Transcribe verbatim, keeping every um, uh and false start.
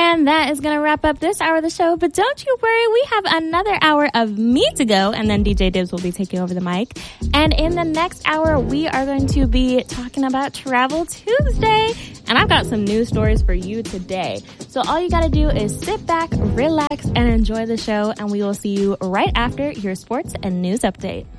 And that is going to wrap up this hour of the show. But don't you worry, we have another hour of me to go, and then D J Dibs will be taking over the mic. And in the next hour, we are going to be talking about Travel Tuesday. And I've got some news stories for you today. So all you got to do is sit back, relax, and enjoy the show. And we will see you right after your sports and news update.